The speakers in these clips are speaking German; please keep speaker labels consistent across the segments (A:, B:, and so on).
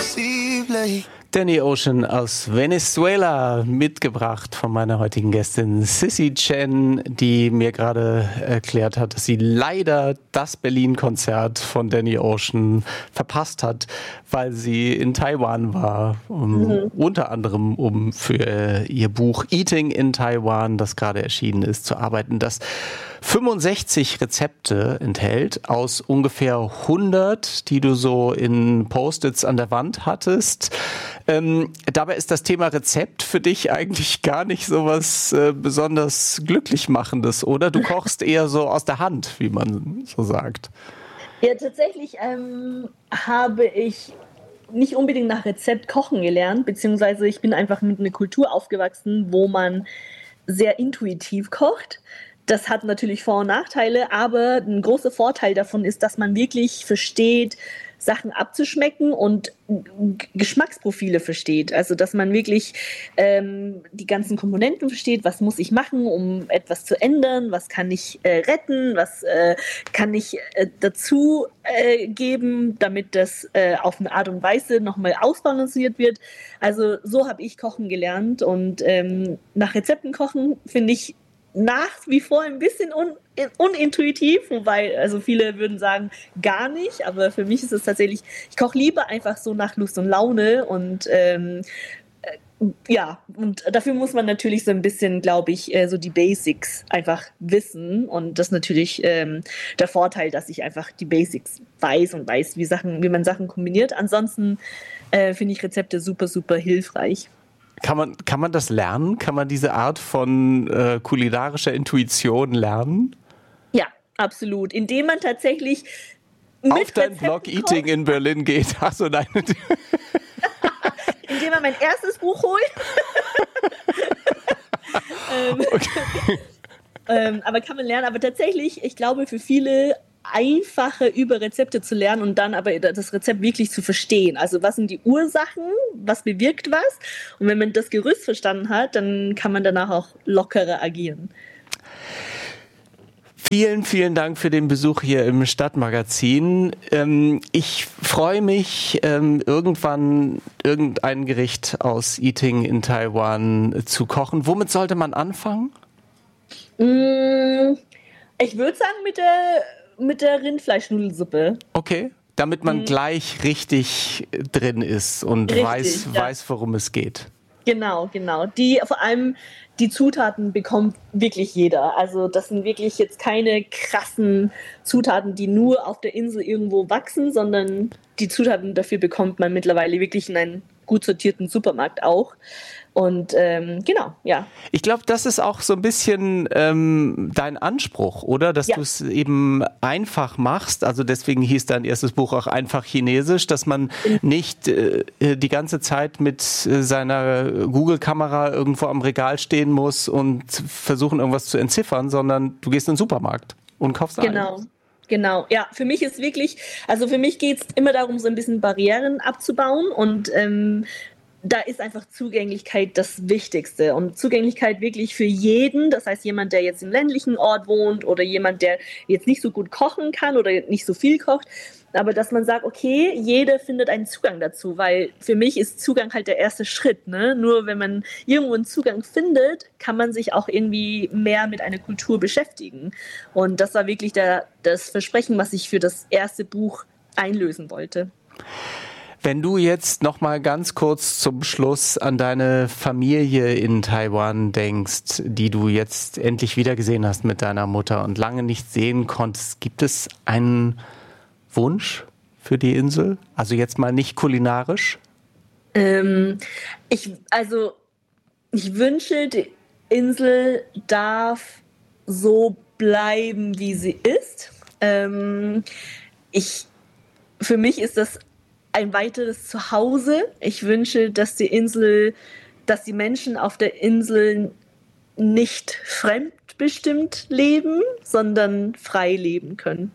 A: Danny Ocean aus Venezuela, mitgebracht von meiner heutigen Gästin Sissy Chen, die mir gerade erklärt hat, dass sie leider das Berlin-Konzert von Danny Ocean verpasst hat, weil sie in Taiwan war, unter anderem um für ihr Buch Eating in Taiwan, das gerade erschienen ist, zu arbeiten, das 65 Rezepte enthält aus ungefähr 100, die du so in Post-its an der Wand hattest. Dabei ist das Thema Rezept für dich eigentlich gar nicht so was besonders glücklich machendes, oder? Du kochst eher so aus der Hand, wie man so sagt.
B: Ja, tatsächlich habe ich nicht unbedingt nach Rezept kochen gelernt, beziehungsweise ich bin einfach mit einer Kultur aufgewachsen, wo man sehr intuitiv kocht. Das hat natürlich Vor- und Nachteile, aber ein großer Vorteil davon ist, dass man wirklich versteht, Sachen abzuschmecken und Geschmacksprofile versteht. Also, dass man wirklich die ganzen Komponenten versteht, was muss ich machen, um etwas zu ändern, was kann ich retten, was kann ich dazu geben, damit das auf eine Art und Weise nochmal ausbalanciert wird. Also, so habe ich kochen gelernt und nach Rezepten kochen finde ich nach wie vor ein bisschen unintuitiv, wobei, also viele würden sagen, gar nicht, aber für mich ist es tatsächlich, ich koche lieber einfach so nach Lust und Laune und ja, und dafür muss man natürlich so ein bisschen, glaube ich, so die Basics einfach wissen und das ist natürlich der Vorteil, dass ich einfach die Basics weiß und weiß, wie man Sachen kombiniert. Ansonsten finde ich Rezepte super, super hilfreich.
A: Kann man das lernen? Kann man diese Art von kulinarischer Intuition lernen?
B: Ja, absolut. Indem man tatsächlich
A: auf deinen Blog Eating in Berlin geht. Achso, nein.
B: Indem man mein erstes Buch holt. Aber kann man lernen. Aber tatsächlich, ich glaube, für viele einfacher über Rezepte zu lernen und dann aber das Rezept wirklich zu verstehen. Also was sind die Ursachen, was bewirkt was? Und wenn man das Gerüst verstanden hat, dann kann man danach auch lockerer agieren.
A: Vielen, vielen Dank für den Besuch hier im Stadtmagazin. Ich freue mich, irgendwann irgendein Gericht aus Eating in Taiwan zu kochen. Womit sollte man anfangen?
B: Ich würde sagen mit der Rindfleischnudelsuppe.
A: Okay, damit man gleich richtig drin ist und richtig, weiß, worum es geht.
B: Genau. Vor allem die Zutaten bekommt wirklich jeder. Also das sind wirklich jetzt keine krassen Zutaten, die nur auf der Insel irgendwo wachsen, sondern die Zutaten dafür bekommt man mittlerweile wirklich in einem gut sortierten Supermarkt auch. Und genau, ja.
A: Ich glaube, das ist auch so ein bisschen dein Anspruch, oder? Dass du es eben einfach machst. Also deswegen hieß dein erstes Buch auch einfach Chinesisch, dass man nicht die ganze Zeit mit seiner Google-Kamera irgendwo am Regal stehen muss und versuchen, irgendwas zu entziffern, sondern du gehst in den Supermarkt und kaufst ein.
B: Genau. Ja, für mich ist wirklich, also für mich geht es immer darum, so ein bisschen Barrieren abzubauen und da ist einfach Zugänglichkeit das Wichtigste und Zugänglichkeit wirklich für jeden, das heißt jemand, der jetzt im ländlichen Ort wohnt oder jemand, der jetzt nicht so gut kochen kann oder nicht so viel kocht, aber dass man sagt, okay, jeder findet einen Zugang dazu, weil für mich ist Zugang halt der erste Schritt, ne? Nur wenn man irgendwo einen Zugang findet, kann man sich auch irgendwie mehr mit einer Kultur beschäftigen und das war wirklich das Versprechen, was ich für das erste Buch einlösen wollte.
A: Wenn du jetzt noch mal ganz kurz zum Schluss an deine Familie in Taiwan denkst, die du jetzt endlich wieder gesehen hast mit deiner Mutter und lange nicht sehen konntest, gibt es einen Wunsch für die Insel? Also jetzt mal nicht kulinarisch?
B: Ich wünsche, die Insel darf so bleiben, wie sie ist. Für mich ist das ein weiteres Zuhause. Ich wünsche, dass die Menschen auf der Insel nicht fremdbestimmt leben, sondern frei leben können.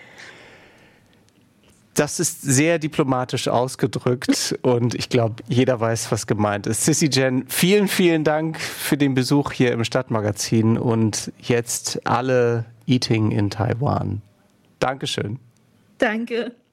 A: Das ist sehr diplomatisch ausgedrückt und ich glaube, jeder weiß, was gemeint ist. Sissy Chen, vielen, vielen Dank für den Besuch hier im Stadtmagazin und jetzt alle Eating in Taiwan. Dankeschön.
B: Danke.